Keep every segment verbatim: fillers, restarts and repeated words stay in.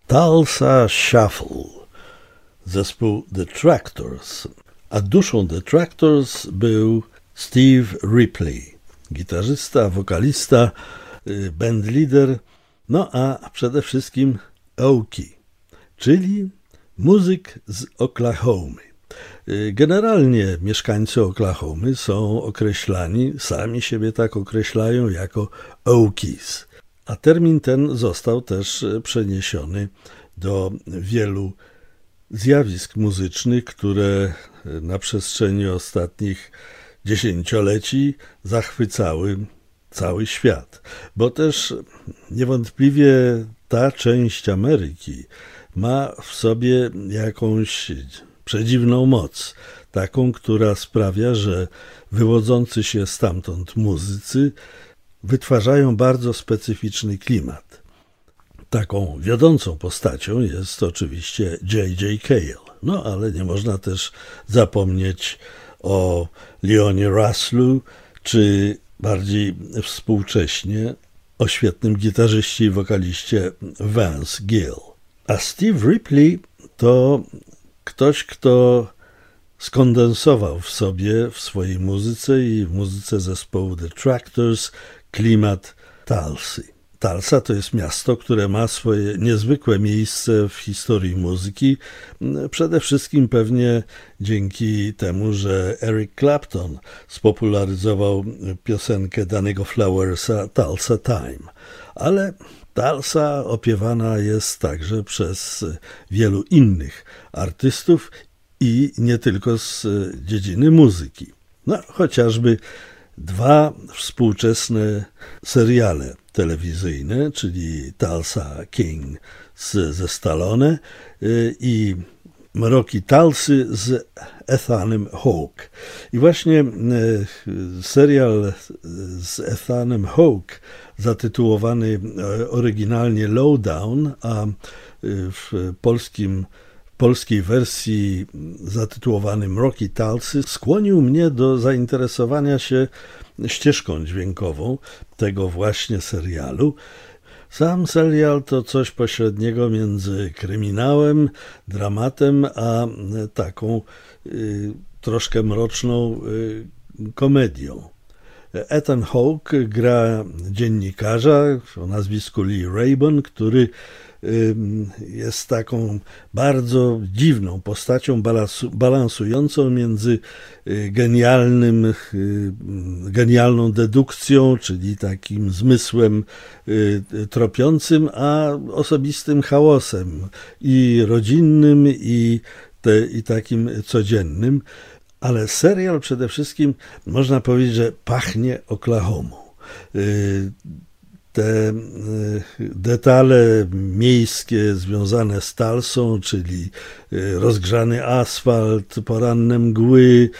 Tulsa Shuffle, zespół The Tractors, a duszą The Tractors był Steve Ripley, gitarzysta, wokalista, bandleader, no a przede wszystkim Okie, czyli muzyk z Oklahomy. Generalnie mieszkańcy Oklahomy są określani, sami siebie tak określają, jako Okies. A termin ten został też przeniesiony do wielu zjawisk muzycznych, które na przestrzeni ostatnich dziesięcioleci zachwycały cały świat. Bo też niewątpliwie ta część Ameryki ma w sobie jakąś przedziwną moc, taką, która sprawia, że wywodzący się stamtąd muzycy wytwarzają bardzo specyficzny klimat. Taką wiodącą postacią jest oczywiście J J Cale. No ale nie można też zapomnieć o Leonie Russellu, czy bardziej współcześnie o świetnym gitarzyście i wokaliście Vance Gill. A Steve Ripley to ktoś, kto skondensował w sobie, w swojej muzyce i w muzyce zespołu The Tractors klimat Tulsy. Tulsa to jest miasto, które ma swoje niezwykłe miejsce w historii muzyki, przede wszystkim pewnie dzięki temu, że Eric Clapton spopularyzował piosenkę Danny'ego Flowersa Tulsa Time. Ale Tulsa opiewana jest także przez wielu innych artystów i nie tylko z dziedziny muzyki. No, chociażby dwa współczesne seriale telewizyjne, czyli Tulsa King z, ze Stallone i Mroki Tulsy z Ethanem Hawke. I właśnie serial z Ethanem Hawke, zatytułowany oryginalnie Lowdown, a w polskim polskiej wersji zatytułowany Mroki Tulsy, skłonił mnie do zainteresowania się ścieżką dźwiękową tego właśnie serialu. Sam serial to coś pośredniego między kryminałem, dramatem, a taką y, troszkę mroczną y, komedią. Ethan Hawke gra dziennikarza o nazwisku Lee Rayburn, który jest taką bardzo dziwną postacią, balansującą między genialnym, genialną dedukcją, czyli takim zmysłem tropiącym, a osobistym chaosem i rodzinnym, i, te, i takim codziennym. Ale serial przede wszystkim, można powiedzieć, że pachnie Oklahomą. Te detale miejskie związane z Tulsą, czyli rozgrzany asfalt, poranne mgły,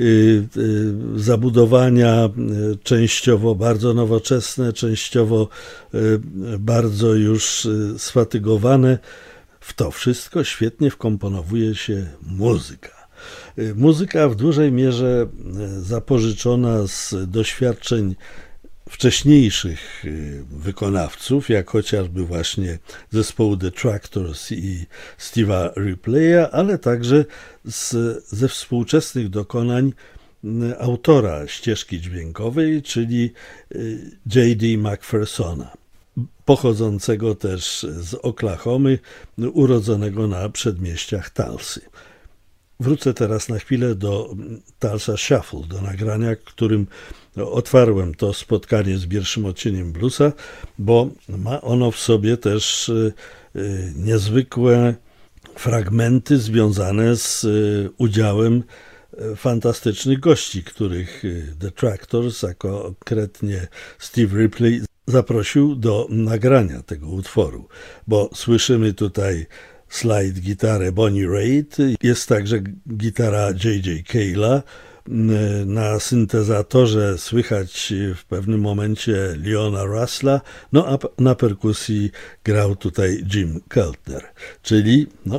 zabudowania częściowo bardzo nowoczesne, częściowo bardzo już sfatygowane, w to wszystko świetnie wkomponowuje się muzyka. Muzyka w dużej mierze zapożyczona z doświadczeń wcześniejszych wykonawców, jak chociażby właśnie zespołu The Tractors i Steve'a Ripleya, ale także z, ze współczesnych dokonań autora ścieżki dźwiękowej, czyli J D McPhersona, pochodzącego też z Oklahomy, urodzonego na przedmieściach Tulsy. Wrócę teraz na chwilę do Tulsa Shuffle, do nagrania, którym otwarłem to spotkanie z pierwszym odcieniem bluesa, bo ma ono w sobie też niezwykłe fragmenty związane z udziałem fantastycznych gości, których The Tractors, a konkretnie Steve Ripley, zaprosił do nagrania tego utworu, bo słyszymy tutaj slide gitarę Bonnie Raitt, jest także gitara J J Cale'a, na syntezatorze słychać w pewnym momencie Leona Russella, no a na perkusji grał tutaj Jim Keltner, czyli no,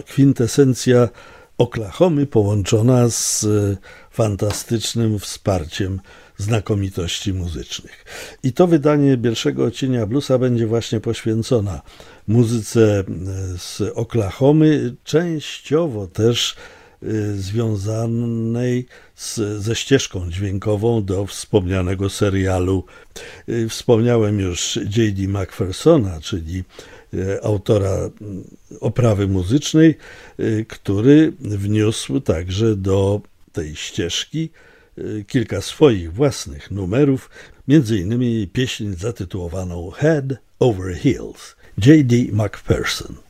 kwintesencja Oklahomy połączona z fantastycznym wsparciem znakomitości muzycznych. I to wydanie Bielszego Odcienia Bluesa będzie właśnie poświęcona muzyce z Oklahomy, częściowo też związanej z, ze ścieżką dźwiękową do wspomnianego serialu. Wspomniałem już J D McPhersona, czyli autora oprawy muzycznej, który wniósł także do tej ścieżki kilka swoich własnych numerów, między innymi pieśń zatytułowaną Head Over Heels. J D McPherson.